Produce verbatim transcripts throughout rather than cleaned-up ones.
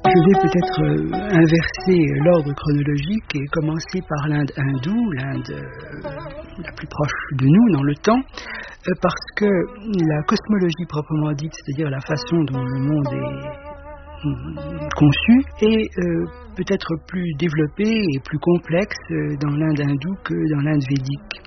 Je vais peut-être euh, inverser l'ordre chronologique et commencer par l'Inde hindoue, l'Inde euh, la plus proche de nous dans le temps, euh, parce que la cosmologie proprement dite, c'est-à-dire la façon dont le monde est mm, conçu, est euh, peut-être plus développée et plus complexe euh, dans l'Inde hindoue que dans l'Inde védique.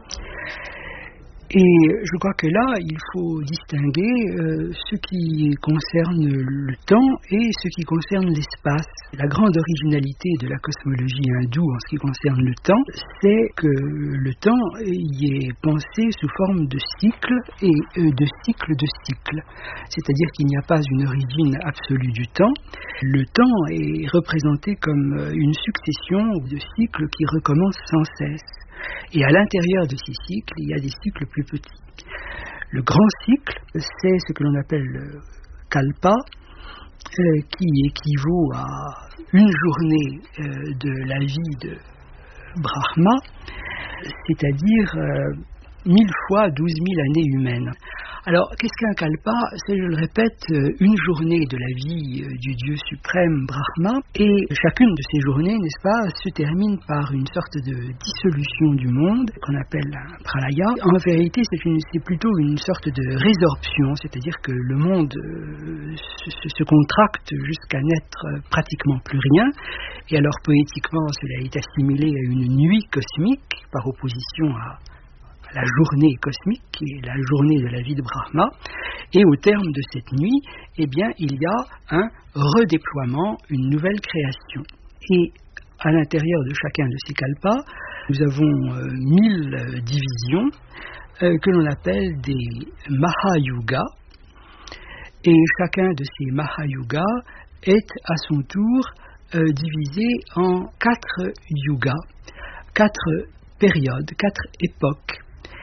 Et je crois que là, il faut distinguer euh, ce qui concerne le temps et ce qui concerne l'espace. La grande originalité de la cosmologie hindoue en ce qui concerne le temps, c'est que le temps y est pensé sous forme de cycle et euh, de cycle de cycle. C'est-à-dire qu'il n'y a pas une origine absolue du temps. Le temps est représenté comme une succession de cycles qui recommencent sans cesse. Et à l'intérieur de ces cycles, il y a des cycles plus petits. Le grand cycle, c'est ce que l'on appelle le kalpa, euh, qui équivaut à une journée euh, de la vie de Brahma, c'est-à-dire euh, mille fois douze mille années humaines. Alors, qu'est-ce qu'un kalpa? C'est, je le répète, une journée de la vie du Dieu suprême Brahma, et chacune de ces journées, n'est-ce pas, se termine par une sorte de dissolution du monde, qu'on appelle un pralaya. En vérité, c'est, une, c'est plutôt une sorte de résorption, c'est-à-dire que le monde euh, se, se contracte jusqu'à n'être pratiquement plus rien, et alors poétiquement, cela est assimilé à une nuit cosmique, par opposition à la journée cosmique, qui est la journée de la vie de Brahma, et au terme de cette nuit, eh bien, il y a un redéploiement, une nouvelle création. Et à l'intérieur de chacun de ces kalpas, nous avons euh, mille euh, divisions euh, que l'on appelle des Mahayugas, et chacun de ces Mahayugas est à son tour euh, divisé en quatre yugas, quatre périodes, quatre époques.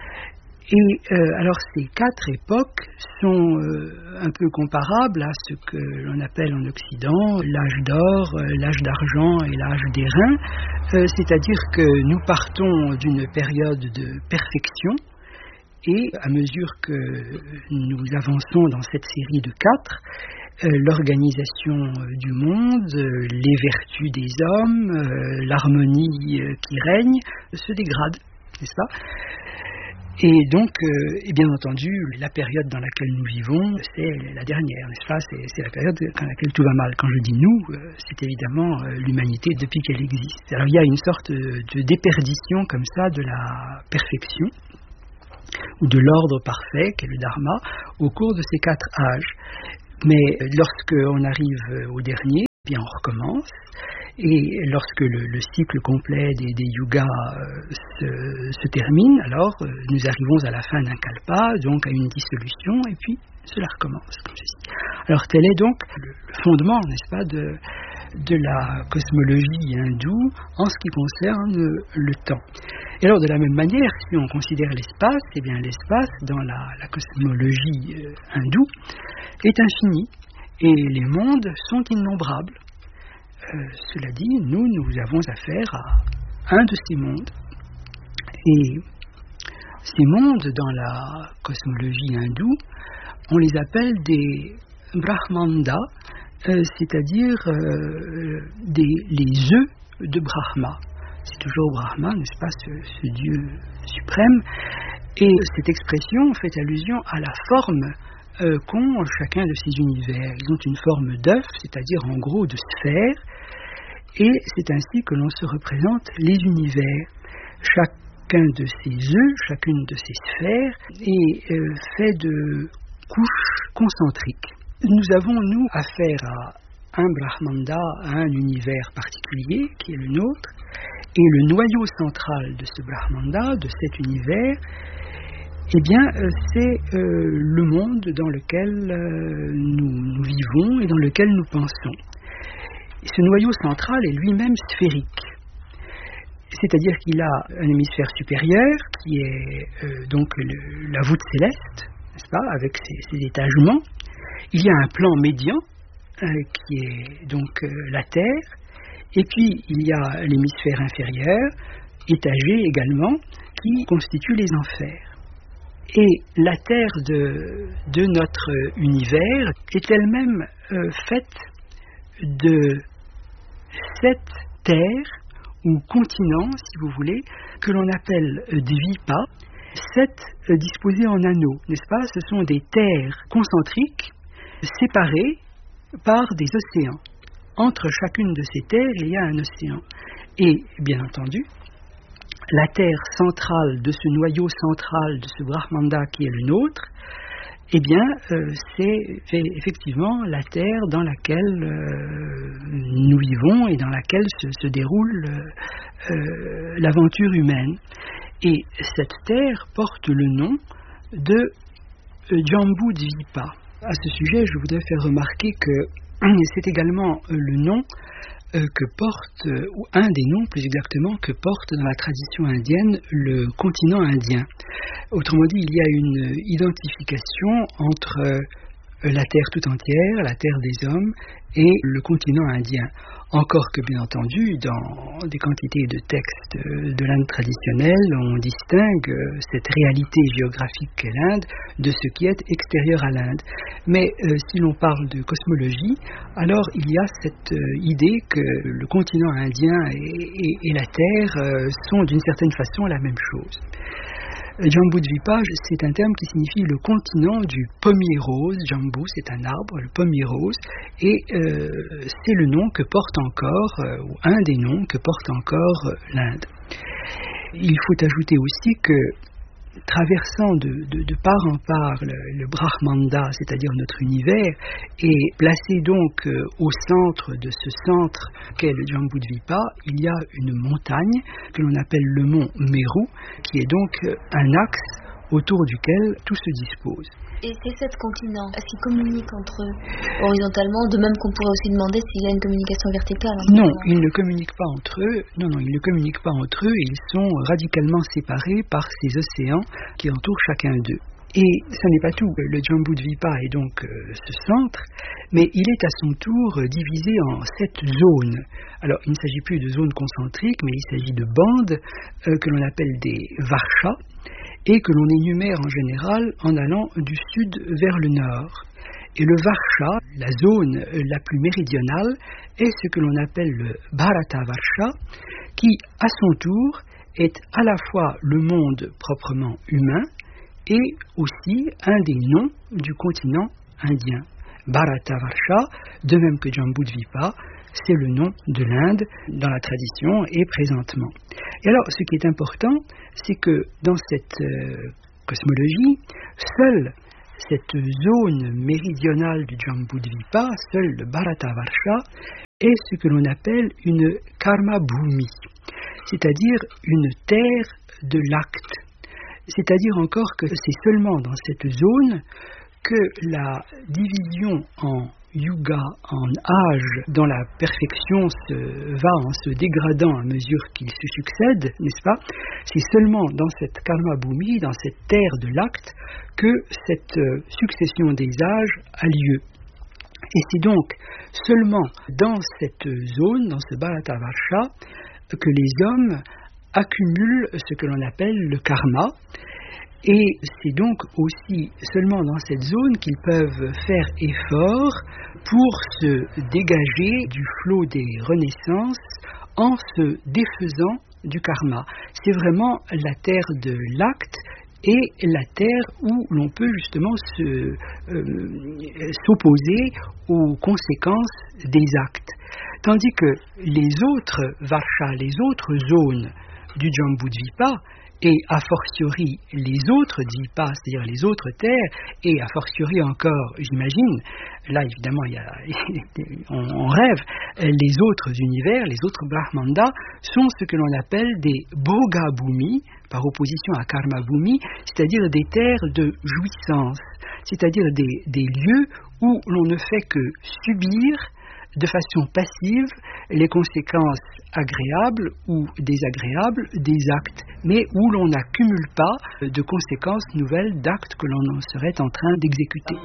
Et euh, alors ces quatre époques sont euh, un peu comparables à ce que l'on appelle en Occident l'âge d'or, euh, l'âge d'argent et l'âge d'airain, euh, c'est-à-dire que nous partons d'une période de perfection et à mesure que nous avançons dans cette série de quatre, euh, l'organisation du monde, euh, les vertus des hommes, euh, l'harmonie euh, qui règne se dégrade, n'est-ce pas ? Et donc, euh, et bien entendu, la période dans laquelle nous vivons, c'est la dernière, n'est-ce pas ? C'est, c'est la période dans laquelle tout va mal. Quand je dis nous, euh, c'est évidemment euh, l'humanité depuis qu'elle existe. Alors il y a une sorte de, de déperdition comme ça de la perfection, ou de l'ordre parfait, qu'est le dharma, au cours de ces quatre âges. Mais lorsqu'on arrive au dernier, eh bien on recommence. Et lorsque le, le cycle complet des, des yugas euh, se, se termine, alors euh, nous arrivons à la fin d'un kalpa, donc à une dissolution, et puis cela recommence, comme ceci. Alors tel est donc le, le fondement, n'est-ce pas, de, de la cosmologie hindoue en ce qui concerne le temps. Et alors de la même manière, si on considère l'espace, eh bien l'espace dans la, la cosmologie euh, hindoue est infini, et les mondes sont innombrables. Euh, cela dit, nous, nous avons affaire à un de ces mondes. Et ces mondes, dans la cosmologie hindoue, on les appelle des Brahmandas, euh, c'est-à-dire euh, des, les œufs de Brahma. C'est toujours Brahma, n'est-ce pas, ce, ce Dieu suprême. Et cette expression fait allusion à la forme euh, qu'ont chacun de ces univers. Ils ont une forme d'œuf, c'est-à-dire en gros de sphère, et c'est ainsi que l'on se représente les univers. Chacun de ces œufs, chacune de ces sphères est euh, fait de couches concentriques. Nous avons, nous, affaire à un Brahmanda, à un univers particulier, qui est le nôtre, et le noyau central de ce Brahmanda, de cet univers, eh bien, euh, c'est euh, le monde dans lequel euh, nous, nous vivons et dans lequel nous pensons. Et ce noyau central est lui-même sphérique. C'est-à-dire qu'il a un hémisphère supérieur qui est euh, donc le, la voûte céleste, n'est-ce pas, avec ses, ses étagements. Il y a un plan médian euh, qui est donc euh, la Terre, et puis il y a l'hémisphère inférieur, étagé également, qui constitue les enfers. Et la Terre de, de notre univers est elle-même euh, faite de sept terres ou continents, si vous voulez, que l'on appelle Dvipa, sept disposés en anneaux, n'est-ce pas? Ce sont des terres concentriques séparées par des océans. Entre chacune de ces terres, il y a un océan. Et, bien entendu, la terre centrale de ce noyau central, de ce Brahmanda qui est le nôtre, eh bien, euh, c'est effectivement la terre dans laquelle euh, nous vivons et dans laquelle se, se déroule euh, euh, l'aventure humaine. Et cette terre porte le nom de euh, Jambudvipa. À ce sujet, je voudrais faire remarquer que c'est également euh, le nom euh, que porte, euh, ou un des noms plus exactement, que porte dans la tradition indienne le continent indien. Autrement dit, il y a une identification entre euh, la terre tout entière, la terre des hommes, et le continent indien. Encore que, bien entendu, dans des quantités de textes de l'Inde traditionnelle, on distingue cette réalité géographique qu'est l'Inde de ce qui est extérieur à l'Inde. Mais euh, si l'on parle de cosmologie, alors il y a cette euh, idée que le continent indien et, et, et la Terre euh, sont d'une certaine façon la même chose. Jambudvipa, c'est un terme qui signifie le continent du pommier rose. Jambu, c'est un arbre, le pommier rose, et euh, c'est le nom que porte encore, euh, ou un des noms que porte encore euh, l'Inde. Il faut ajouter aussi que, traversant de, de, de part en part le, le Brahmanda, c'est-à-dire notre univers, et placé donc euh, au centre de ce centre qu'est le Jambudvipa, il y a une montagne que l'on appelle le mont Meru, qui est donc euh, un axe autour duquel tout se dispose. Et ces sept continents, est-ce qu'ils communiquent entre eux horizontalement, de même qu'on pourrait aussi demander s'il y a une communication verticale? Non, ils ne communiquent pas entre eux. Non, non, ils ne communiquent pas entre eux. Ils sont radicalement séparés par ces océans qui entourent chacun d'eux. Et ce n'est pas tout. Le Jambudvipa est donc euh, ce centre, mais il est à son tour divisé en sept zones. Alors, il ne s'agit plus de zones concentriques, mais il s'agit de bandes euh, que l'on appelle des varshas, et que l'on énumère en général en allant du sud vers le nord. Et le Varsha, la zone la plus méridionale, est ce que l'on appelle le Bharata Varsha, qui, à son tour, est à la fois le monde proprement humain et aussi un des noms du continent indien. Bharata Varsha, de même que Jambudvipa, c'est le nom de l'Inde dans la tradition et présentement. Et alors, ce qui est important, c'est que dans cette euh, cosmologie, seule cette zone méridionale du Jambudvipa, seul le Bharata Varsha, est ce que l'on appelle une Karma Bhumi, c'est-à-dire une terre de l'acte. C'est-à-dire encore que c'est seulement dans cette zone que la division en yuga, en âge, dont la perfection se, va en se dégradant à mesure qu'il se succède, n'est-ce pas? C'est seulement dans cette karma bhumi, dans cette terre de l'acte, que cette euh, succession des âges a lieu. Et c'est donc seulement dans cette zone, dans ce Bharata Varsha, que les hommes accumulent ce que l'on appelle le karma. Et c'est donc aussi seulement dans cette zone qu'ils peuvent faire effort pour se dégager du flot des renaissances en se défaisant du karma. C'est vraiment la terre de l'acte et la terre où l'on peut justement se, euh, s'opposer aux conséquences des actes. Tandis que les autres varshas, les autres zones du Jambudvipa, et a fortiori les autres dvipas, c'est-à-dire les autres terres, et a fortiori encore, j'imagine, là évidemment il y a, on, on rêve, les autres univers, les autres brahmandas, sont ce que l'on appelle des bhoga bhumi, par opposition à karma bhumi, c'est-à-dire des terres de jouissance, c'est-à-dire des, des lieux où l'on ne fait que subir de façon passive les conséquences agréables ou désagréables des actes, mais où l'on n'accumule pas de conséquences nouvelles d'actes que l'on serait en train d'exécuter.